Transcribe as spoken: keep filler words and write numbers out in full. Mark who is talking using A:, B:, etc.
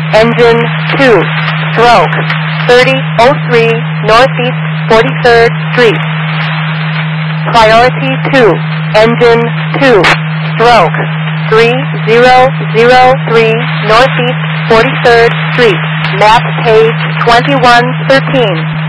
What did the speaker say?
A: engine two, stroke thirty oh three Northeast forty-third Street. Priority two, engine two, stroke three zero zero three Northeast forty-third Street, map page twenty-one thirteen.